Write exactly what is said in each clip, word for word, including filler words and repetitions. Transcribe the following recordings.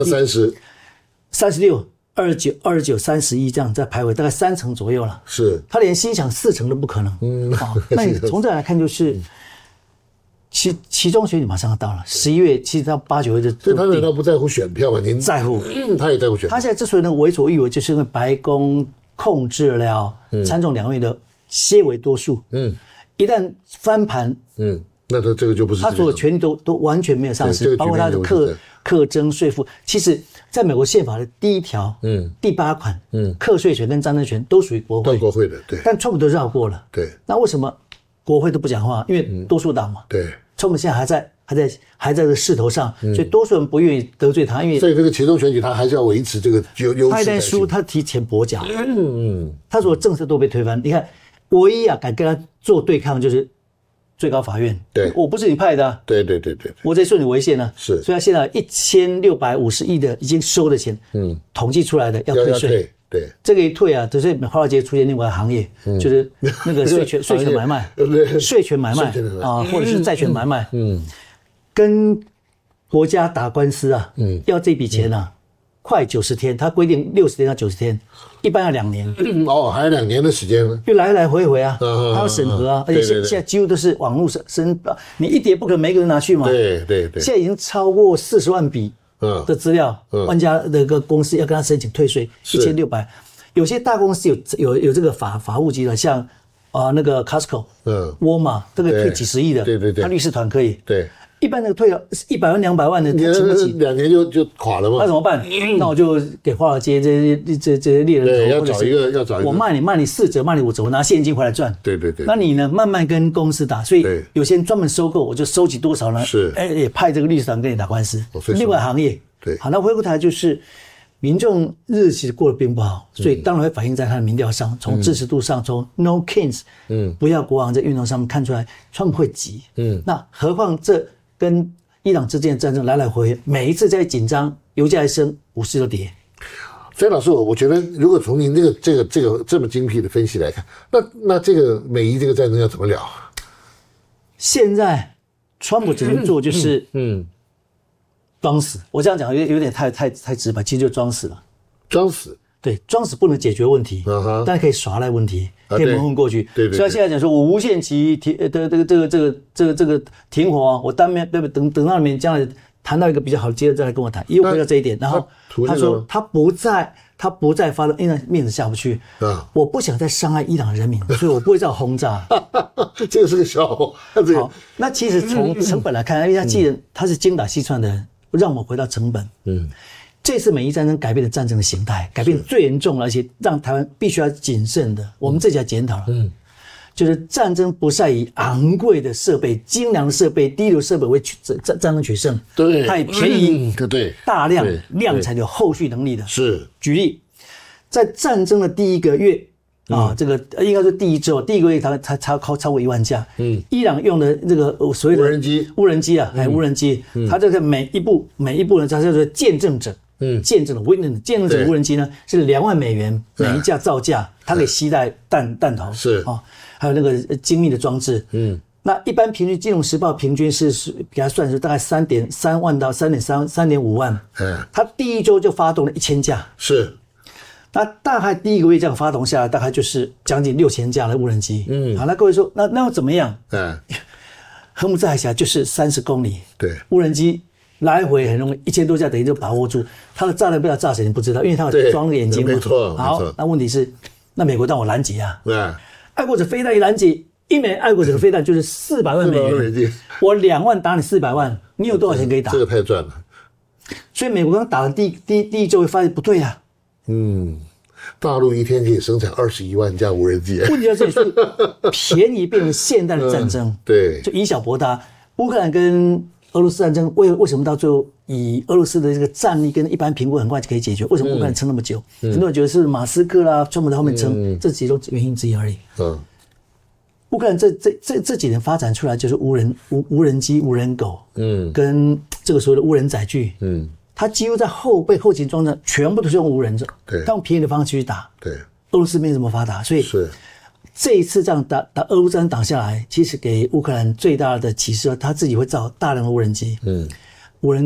三十、 三十六、二十九、二十九、三十一这样在徘徊，大概三成左右了。 是， 他连心想四成都不可能。嗯，哦、那你从这来看就是。期期中选举马上要到了，十一月其实到八九月的， 所以他难道不在乎选票吗？您在乎、 嗯，他也在乎选票。 他现在之所以能为所欲为，就是因为白宫控制了参众两院的些微多数。嗯，一旦翻盘， 嗯，那他这个就不是他所有权利都都完全没有丧失，这个、包括他的课课征税负。其实，在美国宪法的第一条，嗯，第八款，嗯，课税权跟战争权都属于国会， 国会的，对。 但川普都绕过了， 对。 那为什么？国会都不讲话，因为多数党嘛。 嗯、对， 川普现在还在还在还在这个势头上，嗯、所以多数人不愿意得罪他，因为所以这个期中选举他还是要维持这个优优势。 他一旦输，他提前跛脚，嗯嗯，他所有政策都被推翻。你看，唯一啊敢跟他做对抗就是最高法院。 对， 我不是你派的、啊。 对对对对， 我在受你违宪呢。 是， 所以他现在一千六百五十亿的已经收的钱，嗯，统计出来的要退税。 对，这个一退啊，就是华尔街出现另外一个行业，嗯、就是那个税权税权买卖，税权买卖啊，或者是债权买卖，嗯，跟国家打官司啊，嗯，要这笔钱啊，嗯、快九十天，他规定六十天到九十天，一般要两年。 嗯、哦，还有两年的时间呢， 就来来回回啊，他要审核啊，而且现现在几乎都是网络申申，你一叠不可能每个人拿去嘛， 对对对， 现在已经超过四十万笔。的资料，嗯、万家的个公司要跟他申请退税一千六百，有些大公司有有有这个法法务级的，像啊、呃、那个 Costco， 嗯，沃尔玛这个退几十亿的， 对对对， 他律师团可以， 对， 一般那个退了一百万两百万的，他请不起， 两年就就垮了嘛， 那怎么办？那我就给华尔街这些这这些猎人头， 对，要找一个要找一个， 我卖你卖你四折，卖你五折，我拿现金回来赚， 对对对， 那你呢慢慢跟公司打，所以有些人专门收购，我就收集多少呢？ 是， 哎也派这个律师团跟你打官司，另外行业。 对， 好，那回过头来就是民众日子过得并不好，所以当然会反映在他的民调上，从支持度上，从 No Kings， 嗯，不要国王这运动上面看出来，川普会急，嗯，那何况这跟伊朗之间的战争来来回回，每一次在紧张，油价一升，股市就跌。 所以老师，我我觉得如果从您这个这个这个这么精辟的分析来看，那那这个美伊这个战争要怎么了？ 现在川普只能做就是，嗯。嗯装死，我这样讲有有点太太太直白，其实就装死了。 装死， 对，装死不能解决问题， uh-huh. 但可以耍赖问题，可以蒙混过去。 对对对。 所以他现在讲说，我无限期停的这个这个这个这个这个停火啊，我当面对不等等到你们将来谈到一个比较好，接着再来跟我谈。又回到这一点，然后他说他不再他不再发动，因为面子下不去。啊，我不想再伤害伊朗人民，所以我不会再轰炸。 这个是个笑话。 好，那其实从成本来看，因为他既然他是精打细算的人。让我们回到成本。嗯，这次美伊战争改变了战争的形态，改变最严重了，而且让台湾必须要谨慎的。我们这下检讨了，嗯，就是战争不再以昂贵的设备、精良的设备、低流设备为取战战争取胜， 对， 它以便宜、 对对大量量才有后续能力的。 是， 举例，在战争的第一个月。啊，这个应该是第一周，第一个月它才超超超过一万架。嗯，伊朗用的这个所谓的无人机， 无人机啊，还有无人机，嗯、它这个每一步每一步呢，它叫做见证者，嗯，见证的 witness， 见证者无人机呢是两万美元每一架造价，它可以携带弹弹头， 是啊，还有那个精密的装置，嗯，那一般平均，金融时报平均是是给它算是大概三点三万到三点三三点五万，嗯，它第一周就发动了一千架， 是。 那大概第一个月这样发动下来，大概就是将近六千架的无人机。嗯，好，那各位说，那那要怎么样？嗯，荷姆兹海峡就是三十公里， 对， 无人机来回很容易，一千多架等于就把握住，它的炸弹不知道炸谁，你不知道，因为它有装眼睛嘛。 没错， 好，那问题是，那美国让我拦截啊，嗯，爱国者飞弹一拦截，一枚爱国者的飞弹就是四百万美元，我两万打你四百万，你有多少钱可以打？ 这个太赚了。 所以美国刚打了第第第一周，发现不对啊。 嗯，大陆一天可以生产二十一万架无人机。 问题在这里是便宜变成现代的战争，嗯、 对， 就以小博大。乌克兰跟俄罗斯战争为为什么到最后以俄罗斯的这个战力跟一般评估很快就可以解决？为什么乌克兰撑那么久？嗯、很多人觉得是马斯克啦、川普在后面撑，嗯、这其中原因之一而已。嗯，乌克兰这这这这几年发展出来就是无人无无人机、无人狗，嗯，跟这个所谓的无人载具，嗯。它几乎在后备后勤装置全部都是用无人的， 对， 用便宜的方式去打。 对， 俄罗斯没这么发达，所以是这一次这样打打俄乌战打下来，其实给乌克兰最大的启示，他自己会造大量的无人机，嗯，无人狗，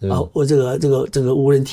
啊，我这个这个这个无人机。